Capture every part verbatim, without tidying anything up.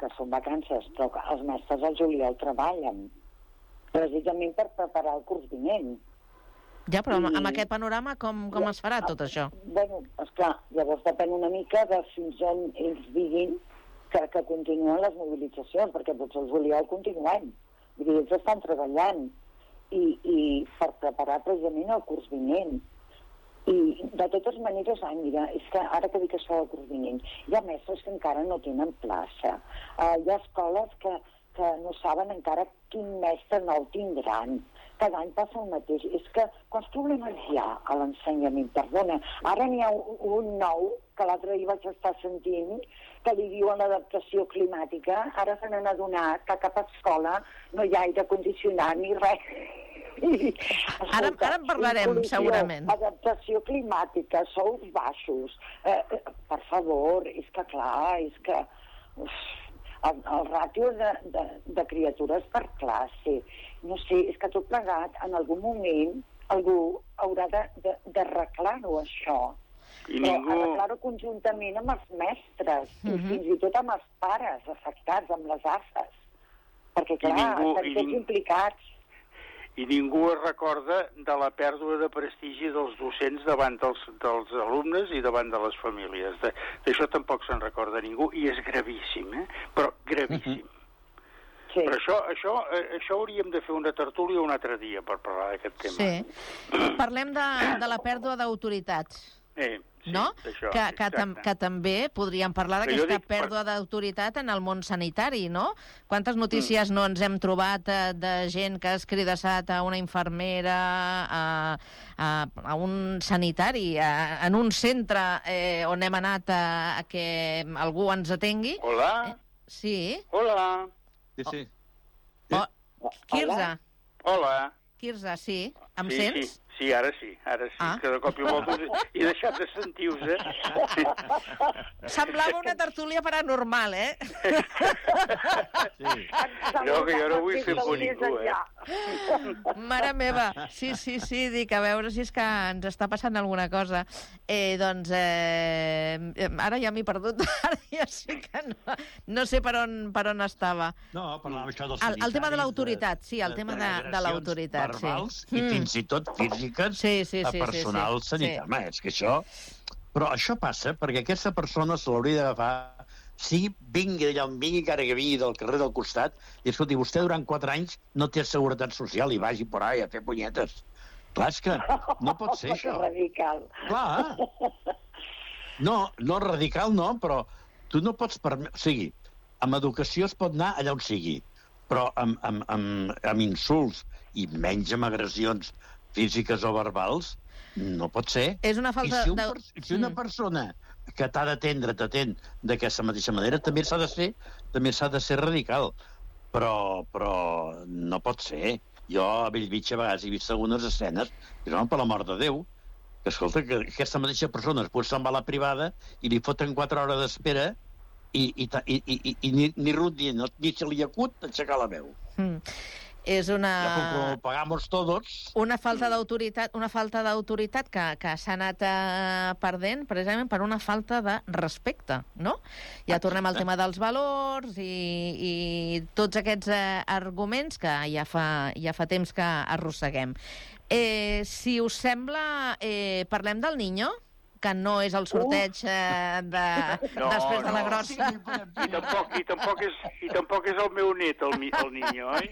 que són vacances, però que els mestres al juliol treballen, precisament per preparar el curs vinent. Ja, però amb, I... amb aquest panorama com, com es farà tot això? Bueno, esclar, llavors depèn una mica de fins on ells diguin que, que continuen les mobilitzacions, perquè potser el juliol continuem. Vull dir, ells estan treballant i, i per preparar precisament el curs vinent. I de totes maneres, ai, mira, és que ara que dic això del curs vinent, hi ha mestres que encara no tenen plaça. Uh, hi ha escoles que, que no saben encara quin mestre nou tindran. Cada any passa el mateix. És que quants problemes hi ha a l'ensenyament? Perdona, ara n'hi ha un, un nou, que l'altre dia vaig estar sentint, que li diuen l'adaptació climàtica. Ara se n'han adonat que a cap escola no hi ha aire condicionat ni res. I, escolta, ara, ara en parlarem, segurament. Adaptació climàtica, sous baixos. Eh, eh, per favor, és que clar, és que... Uf, el, el ràtio de, de, de criatures per classe, no sé, és que tot plegat, en algun moment, algú haurà d'arreglar-ho, això. I però ningú... arreglar-ho conjuntament amb els mestres, uh-huh. i fins i tot amb els pares afectats, amb les A F Es. Perquè, clar, ningú, estan tots ning... implicats. I ningú es recorda de la pèrdua de prestigi dels docents davant dels, dels alumnes i davant de les famílies. D'això tampoc se'n recorda ningú, i és gravíssim, eh? Però gravíssim. Sí. Però això, això, això hauríem de fer una tertúlia un altre dia per parlar d'aquest tema. Sí. Parlem de, de la pèrdua d'autoritats. Eh, sí, no? Això, que, que, tam, que també podríem parlar d'aquesta pèrdua per... d'autoritat en el món sanitari, no? Quantes notícies mm. no ens hem trobat eh, de gent que ha escridassat a una infermera, a, a, a un sanitari, a, en un centre eh, on hem anat a, a que algú ens atengui. Hola. Eh, sí. Hola. Sí, sí. Oh, Quirze. Hola. Quirze, sí. Em sí, sents? Sí. Sí, ara sí, ara sí, ah. que de cop i volta he deixat de sentir-vos, eh? Semblava una tertúlia paranormal, eh? Sí. No, que jo no vull fer por ningú, eh? Mare meva, sí, sí, sí, dic, a veure si és que ens està passant alguna cosa. Eh, doncs, eh, ara ja m'he perdut, ara ja sí que no, no sé per on, per on estava. No, parlàvem això dels sanitaris. El, el tema de l'autoritat, sí, el tema de, de l'autoritat, sí. Verbals i fins i tot físics. Sí, sí, sí, a personal sí, sí. sanitari. Sí. Home, és que això... Però això passa perquè aquesta persona se l'hauria d'agafar, sigui vingui d'allà on vingui, encara que vingui del carrer del costat, i escolti, vostè durant quatre anys no té seguretat social i vagi por ahí a fer punyetes. Clar, és que no pot ser això. Radical. Clar. No, no radical no, però tu no pots permetre... O sigui, amb educació es pot anar allà on sigui, però amb, amb, amb, amb insults i menys amb agressions físiques o verbals, no pot ser. És una falta... I si, un per... si una persona que t'ha d'atendre t'atén d'aquesta mateixa manera, també s'ha de ser també s'ha de ser radical. Però, però no pot ser. Jo a Bellvitge a vegades he vist algunes escenes que són per la mort de Déu, que escolta, que aquesta mateixa persona després se'n va a la privada i li foten quatre hores d'espera i, i, i, i, i, i ni, ni rut ni, ni se li acut aixecar la veu. Mm. És una... Ja, pagamos todos. Una falta d'autoritat, una falta d'autoritat que, que s'ha anat eh, perdent precisament per una falta de respecte, no? Ja tornem al tema dels valors i, i tots aquests eh, arguments que ja fa, ja fa temps que arrosseguem. Eh, si us sembla, eh, parlem del Niño, que no és el sorteig eh, de, no, després de la grossa. I tampoc, i, tampoc és, I tampoc és el meu net, el, el Niño, oi?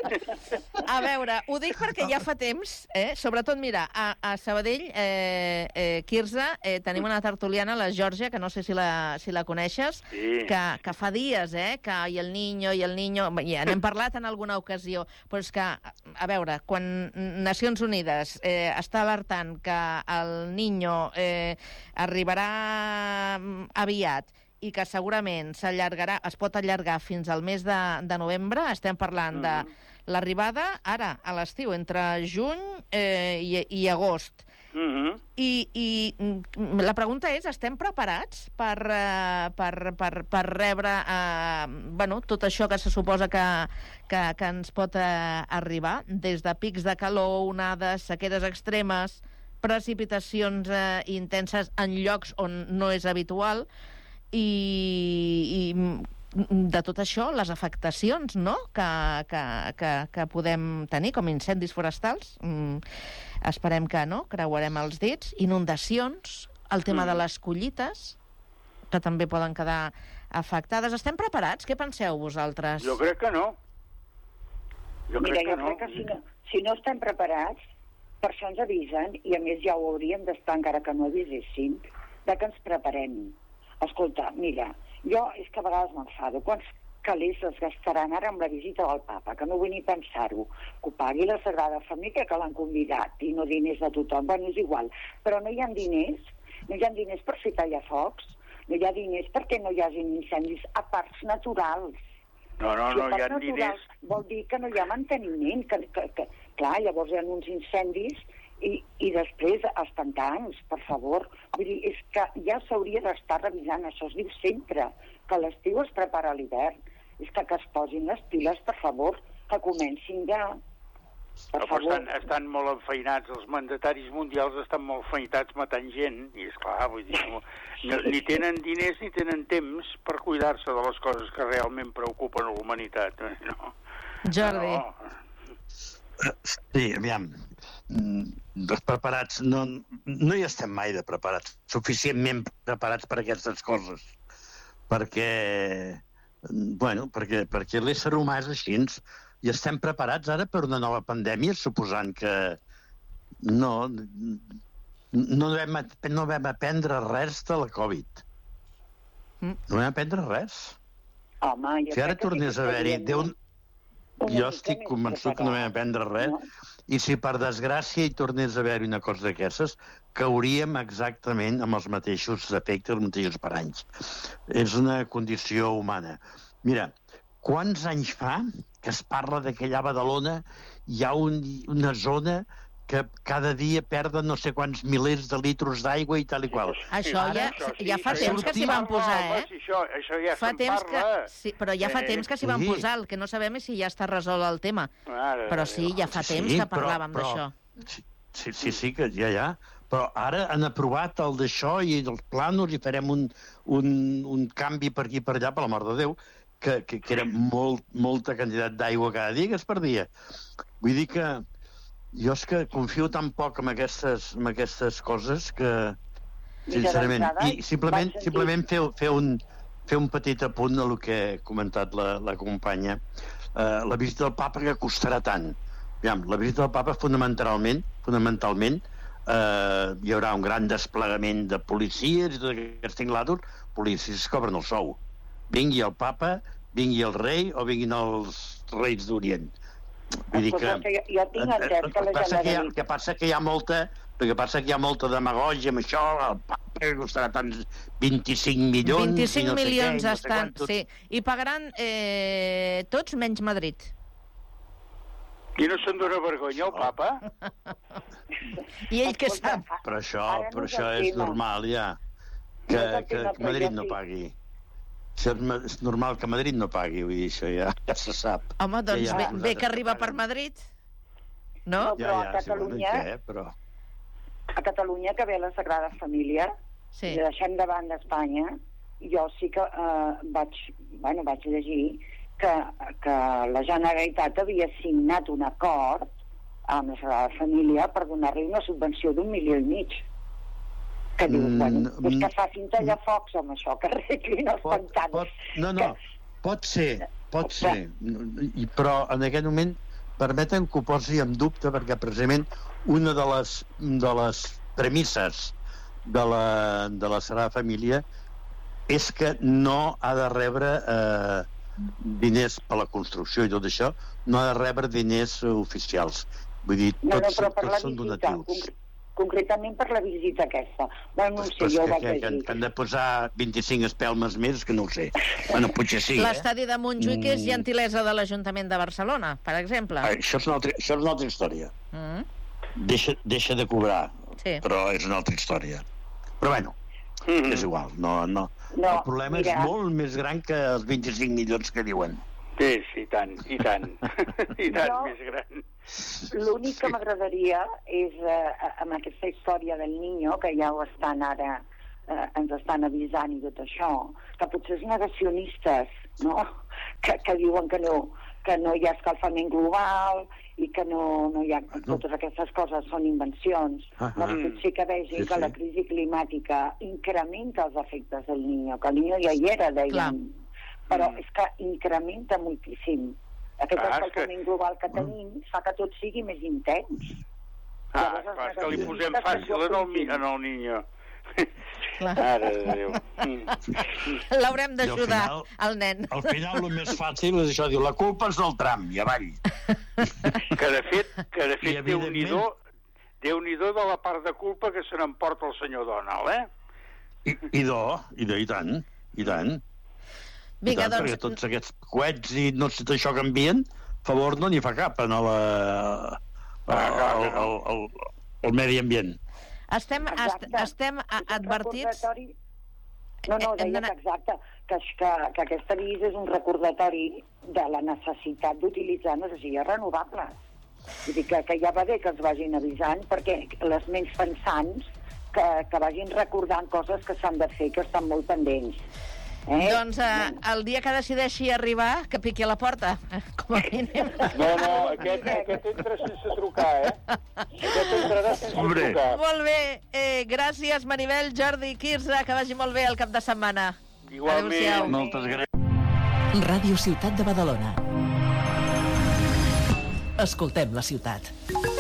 A veure, ho dic perquè ja fa temps, eh? Sobretot, mira, a, a Sabadell, eh, eh, Quirze, eh, tenim una tertuliana, la Georgia, que no sé si la, si la coneixes, sí. que, que fa dies, eh, que i el Niño, i el Niño... Ja n'hem parlat en alguna ocasió, però és que, a veure, quan Nacions Unides eh, està alertant que el Niño... Eh, arribarà aviat i que segurament s'allargarà, es pot allargar fins al mes de, de novembre, estem parlant de l'arribada ara, a l'estiu, entre juny eh, i, i agost. Uh-huh. I, I la pregunta és, estem preparats per, uh, per, per, per rebre uh, bueno, tot això que se suposa que, que, que ens pot uh, arribar, des de pics de calor, onades, sequeres extremes, precipitacions eh, intenses en llocs on no és habitual i, i de tot això, les afectacions, no?, que, que, que, que podem tenir, com incendis forestals. Mm, esperem que no, creuarem els dits. Inundacions, el tema mm. de les collites, que també poden quedar afectades. Estem preparats? Què penseu vosaltres? Jo crec que no. Jo Mira, crec que jo no. crec que si no, si no estem preparats, per això ens avisen, i a més ja ho hauríem d'estar, encara que no avisessin, de que ens preparem. Escolta, mira, jo és que a vegades m'enfado. Quants calés es gastaran ara amb la visita del papa? Que no vull ni pensar-ho. Que ho pagui la Sagrada Família, que l'han convidat, i no diners de tothom. Bueno, és igual. Però no hi ha diners, no hi ha diners per fer tallafocs, no hi ha diners perquè no hi hagin incendis a parcs naturals. No, no, Si no, hi ha naturals diners. Vol dir que no hi ha manteniment, que, que, que clar, llavors hi ha uns incendis i, i després els pantans, per favor. Vull dir, és que ja s'hauria d'estar revisant, això es diu sempre, que l'estiu es prepara l'hivern. És que que es posin les piles, per favor, que comencin ja. Per No, favor. estan, estan molt enfeinats, els mandataris mundials estan molt enfeinats matant gent, i és clar, vull dir, no, no, ni tenen diners ni tenen temps per cuidar-se de les coses que realment preocupen a la humanitat. No. Jordi. No. Sí, aviam, preparats, no, no hi estem mai de preparats, suficientment preparats per aquestes coses, perquè, bueno, perquè, perquè l'ésser humà és així, i estem preparats ara per una nova pandèmia, suposant que no, no vam, no vam aprendre res de la Covid. No vam aprendre res. Home, jo Si ara crec que tornés sí a que haver-hi... estaríem Déu... una Jo mica estic més convençut que no vam preparats, aprendre res, no? i si per desgràcia hi tornés a haver-hi una cosa d'aquestes, cauríem exactament amb els mateixos efectes, els mateixos paranys. És una condició humana. Mira, quants anys fa que es parla de que allà a Badalona hi ha un, una zona que cada dia perden no sé quants milers de litros d'aigua i tal i qual. Això ja, Això sí, ja fa això temps ja que s'hi se'n van parla, posar, home, eh? si això, això ja Fa se'n temps que, parla. sí, però ja fa Eh, temps que s'hi van sí. posar. El que no sabem és si ja està resolt el tema. Mare Però de sí, Déu. ja fa temps Sí, que parlàvem però- d'això. Sí, sí, sí, sí, que ja, ja. Però ara han aprovat el d'això i els plànols i farem un, un, un canvi per aquí i per allà, per l'amor de Déu, que, que, que era molt, molta quantitat d'aigua cada dia que es perdia. Vull dir que jo és que confio tan poc en aquestes, en aquestes coses que, sincerament, i simplement, simplement fer, fer, un, fer un petit apunt a el que ha comentat la, la companya. Uh, la visita del papa que costarà tant. Aviam, la visita del papa fonamentalment, fonamentalment uh, hi haurà un gran desplegament de policies i tot aquests tinglados, policies que cobren el sou. Vingui el papa, vingui el rei o vinguin els reis d'Orient. Vull dir que... Escolta, jo, jo tinc entès que la passa que, hi ha, Generalitat... que passa que hi ha molta el que passa que hi ha molta demagògia amb això, el papa que costarà tants vint-i-cinc milions... vint-i-cinc i no sé milions què, i no sé estan, quantos. sí. I pagaran eh, tots menys Madrid. I no se'n dona vergonya, el papa? I ell què Escolta, sap? Però això, ara no però és això el és tema. normal, ja. No Que, és el que, tema, que però Madrid jo no sí. pagui. Això és, ma- és normal que Madrid no pagui, vull dir, això ja, ja se sap. Home, doncs Ja, ja, bé, nosaltres bé que que arriba per paguem. Madrid, no? No. Ja, Però a ja, Catalunya- sí, bueno, i què, però... A Catalunya, que ve la Sagrada Família, Sí. i deixem de banda Espanya, jo sí que eh, vaig, bueno, vaig llegir que, que la Generalitat havia signat un acord amb la Sagrada Família per donar-li una subvenció d'un milió i mig. Que dius, Mm, bueno, és que mm, facin tallafocs amb això, que arreglin els Pot, pantans. pot, no, no, pot ser, pot ser, I, però en aquest moment permeten que ho posi en dubte perquè precisament una de les, de les premisses de la, de la Sagrada Família és que no ha de rebre eh, diners per la construcció i tot això, no ha de rebre diners eh, oficials. Vull dir, No, no, tots, però per la tots són visita, donatius. concre- concretament per la visita aquesta. Bueno, no ho sé, Pues jo ho que, vaig que, que, llegir. que han de posar vint-i-cinc espelmes més, que no ho sé. Bueno, potser sí, eh? L'estadi de Montjuïc és Mm. gentilesa de l'Ajuntament de Barcelona, per exemple. Ah, Això és una altra, això és una altra història. Mm. Deixa, deixa de cobrar, Sí. però és una altra història. Però bueno, Mm. és igual. No, no. No, El problema mira. és molt més gran que els vint-i-cinc milions que diuen. Sí, sí, i tant, i tant. I tant, Jo- més gran. L'únic que m'agradaria és, eh, amb aquesta història del niño, que ja ho estan ara eh, ens estan avisant i tot això, que potser els negacionistes, no?, que, que diuen que no, que no hi ha escalfament global i que no, no hi ha... Totes aquestes coses són invencions. Uh -huh. Doncs potser que vegin sí, que sí. la crisi climàtica incrementa els efectes del Niño, que el Niño ja hi era, deien, però mm. és que incrementa moltíssim. Aquest ah, escalfament que... global que tenim mm. fa que tot sigui més intens. Ah, Llavors, clar, és que li posem fàcil en el, en el Niño. Mare de Déu. L'haurem d'ajudar, al nen. Al final el més fàcil és això, diu, la culpa és del tram, i avall. Que de fet, que de fet Déu-n'hi-do, Déu-n'hi-do de la part de culpa que se n'emporta el senyor Donald, eh? I, i do, i do, i tant, i tant. Vinga, I tant, doncs... Perquè tots aquests coets i no sé això que envien, favor no n'hi fa cap en la... el, el, el, el medi ambient. Estem, est, estem advertits... No, no, deia que exacte, que, que, que aquest avís és un recordatori de la necessitat d'utilitzar energies renovables. Vull dir que, que ja va bé que els vagin avisant, perquè les ments pensants que, que vagin recordant coses que s'han de fer, que estan molt pendents. Eh? Doncs eh, el dia que decideixi arribar, que piqui a la porta, com a mínim. No, no, aquest, aquest entra sense trucar, eh? Aquest entrarà sense Hombre. trucar. Molt bé, eh, gràcies Maribel, Jordi, Quirze, que vagi molt bé el cap de setmana. Igualment. Moltes gràcies. Ràdio Ciutat de Badalona. Escoltem la ciutat.